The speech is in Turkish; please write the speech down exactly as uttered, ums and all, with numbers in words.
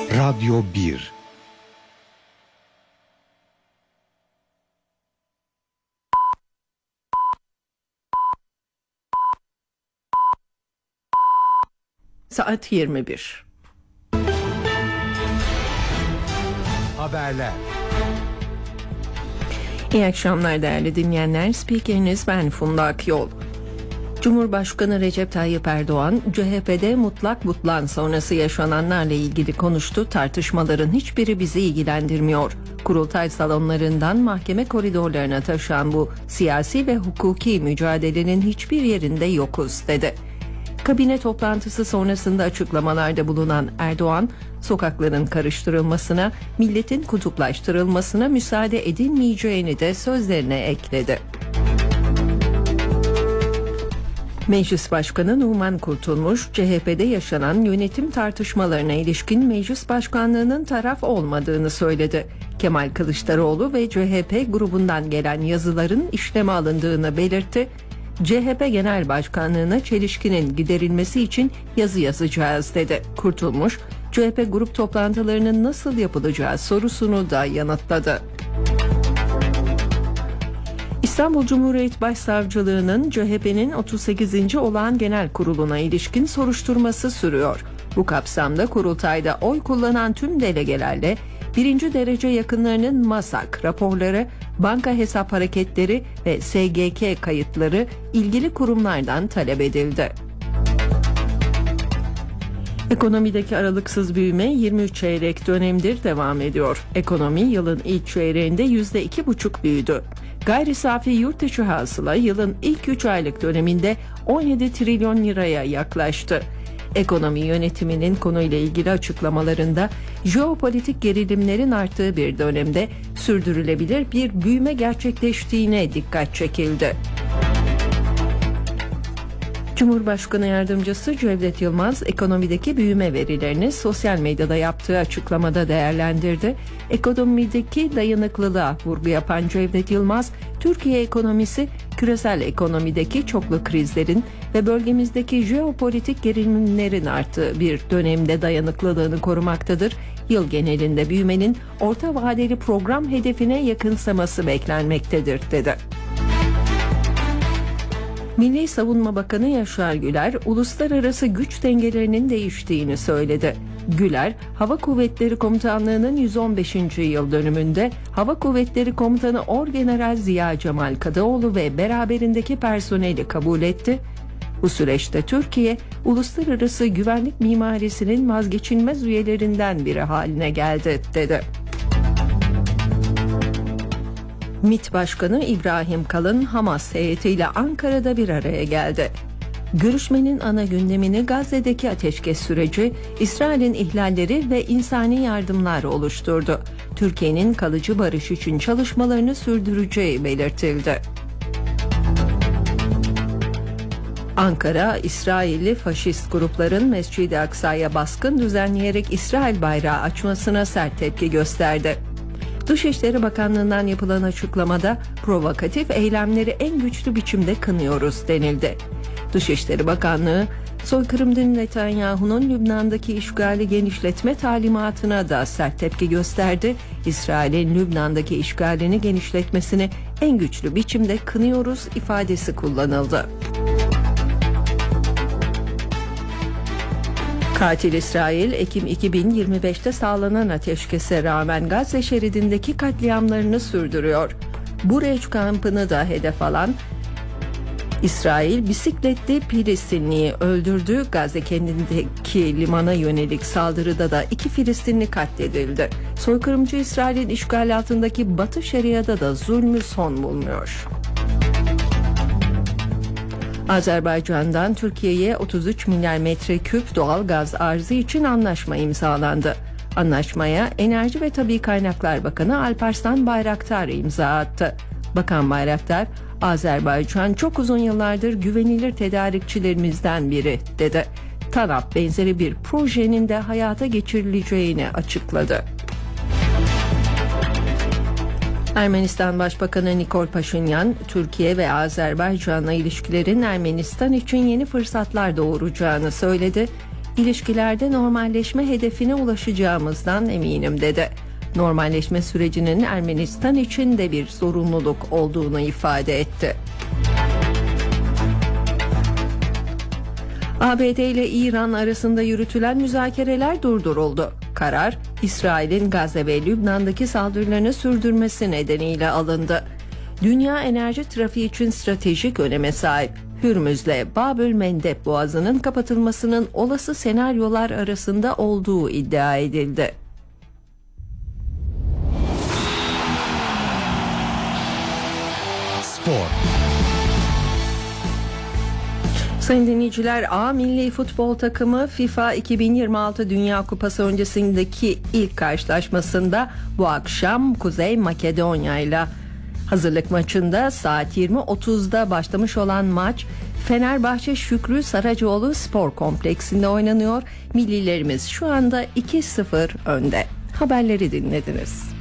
Radyo bir. Saat yirmi bir. Haberler. İyi akşamlar değerli dinleyenler. Spikeriniz ben Funda Akyol. Cumhurbaşkanı Recep Tayyip Erdoğan, C H P'de mutlak butlan sonrası yaşananlarla ilgili konuştu. Tartışmaların hiçbiri bizi ilgilendirmiyor. Kurultay salonlarından mahkeme koridorlarına taşan bu siyasi ve hukuki mücadelenin hiçbir yerinde yokuz dedi. Kabine toplantısı sonrasında açıklamalarda bulunan Erdoğan, sokakların karıştırılmasına, milletin kutuplaştırılmasına müsaade edilmeyeceğini de sözlerine ekledi. Meclis Başkanı Numan Kurtulmuş, C H P'de yaşanan yönetim tartışmalarına ilişkin Meclis Başkanlığı'nın taraf olmadığını söyledi. Kemal Kılıçdaroğlu ve C H P grubundan gelen yazıların işleme alındığını belirtti. C H P Genel Başkanlığı'na çelişkinin giderilmesi için yazı yazacağız dedi. Kurtulmuş, C H P grup toplantılarının nasıl yapılacağı sorusunu da yanıtladı. İstanbul Cumhuriyet Başsavcılığı'nın C H P'nin otuz sekizinci Olağan Genel Kurulu'na ilişkin soruşturması sürüyor. Bu kapsamda kurultayda oy kullanan tüm delegelerle birinci derece yakınlarının MASAK raporları, banka hesap hareketleri ve S G K kayıtları ilgili kurumlardan talep edildi. Ekonomideki aralıksız büyüme yirmi üç çeyrek dönemdir devam ediyor. Ekonomi yılın ilk çeyreğinde yüzde iki buçuk büyüdü. Gayri safi yurt içi hasıla yılın ilk üç aylık döneminde on yedi trilyon liraya yaklaştı. Ekonomi yönetiminin konuyla ilgili açıklamalarında jeopolitik gerilimlerin arttığı bir dönemde sürdürülebilir bir büyüme gerçekleştiğine dikkat çekildi. Cumhurbaşkanı Yardımcısı Cevdet Yılmaz ekonomideki büyüme verilerini sosyal medyada yaptığı açıklamada değerlendirdi. Ekonomideki dayanıklılığa vurgu yapan Cevdet Yılmaz, Türkiye ekonomisi küresel ekonomideki çoklu krizlerin ve bölgemizdeki jeopolitik gerilimlerin arttığı bir dönemde dayanıklılığını korumaktadır. Yıl genelinde büyümenin orta vadeli program hedefine yakınsaması beklenmektedir dedi. Milli Savunma Bakanı Yaşar Güler, uluslararası güç dengelerinin değiştiğini söyledi. Güler, Hava Kuvvetleri Komutanlığı'nın yüz on beşinci yıl dönümünde Hava Kuvvetleri Komutanı Orgeneral Ziya Cemal Kadıoğlu ve beraberindeki personeli kabul etti. Bu süreçte Türkiye, uluslararası güvenlik mimarisinin vazgeçilmez üyelerinden biri haline geldi, dedi. MİT Başkanı İbrahim Kalın, Hamas heyetiyle Ankara'da bir araya geldi. Görüşmenin ana gündemini Gazze'deki ateşkes süreci, İsrail'in ihlalleri ve insani yardımlar oluşturdu. Türkiye'nin kalıcı barış için çalışmalarını sürdüreceği belirtildi. Ankara, İsrailli faşist grupların Mescid-i Aksa'ya baskın düzenleyerek İsrail bayrağı açmasına sert tepki gösterdi. Dışişleri Bakanlığı'ndan yapılan açıklamada provokatif eylemleri en güçlü biçimde kınıyoruz denildi. Dışişleri Bakanlığı, soykırımcı Netanyahu'nun Lübnan'daki işgali genişletme talimatına da sert tepki gösterdi. İsrail'in Lübnan'daki işgalini genişletmesini en güçlü biçimde kınıyoruz ifadesi kullanıldı. Katil İsrail, Ekim iki bin yirmi beşte sağlanan ateşkese rağmen Gazze şeridindeki katliamlarını sürdürüyor. Bureç kampını da hedef alan İsrail, bisikletli Filistinliyi öldürdü. Gazze kendindeki limana yönelik saldırıda da iki Filistinli katledildi. Soykırımcı İsrail'in işgal altındaki Batı Şeria'da da zulmü son bulmuyor. Azerbaycan'dan Türkiye'ye otuz üç milyar metreküp doğal gaz arzı için anlaşma imzalandı. Anlaşmaya Enerji ve Tabii Kaynaklar Bakanı Alparslan Bayraktar imza attı. Bakan Bayraktar, Azerbaycan çok uzun yıllardır güvenilir tedarikçilerimizden biri dedi. TANAP benzeri bir projenin de hayata geçirileceğini açıkladı. Ermenistan Başbakanı Nikol Paşinyan, Türkiye ve Azerbaycan'la ilişkilerin Ermenistan için yeni fırsatlar doğuracağını söyledi. İlişkilerde normalleşme hedefine ulaşacağımızdan eminim dedi. Normalleşme sürecinin Ermenistan için de bir zorunluluk olduğunu ifade etti. A B D ile İran arasında yürütülen müzakereler durduruldu. Karar, İsrail'in Gazze ve Lübnan'daki saldırılarını sürdürmesi nedeniyle alındı. Dünya enerji trafiği için stratejik öneme sahip Hürmüz'le Bab-ül-Mendeb Boğazı'nın kapatılmasının olası senaryolar arasında olduğu iddia edildi. Spor. Sayın dinleyiciler, A milli futbol takımı FIFA iki bin yirmi altı Dünya Kupası öncesindeki ilk karşılaşmasında bu akşam Kuzey Makedonya ile hazırlık maçında saat yirmi otuzda başlamış olan maç Fenerbahçe Şükrü Saracoğlu Spor Kompleksinde oynanıyor. Millilerimiz şu anda iki sıfır önde. Haberleri dinlediniz.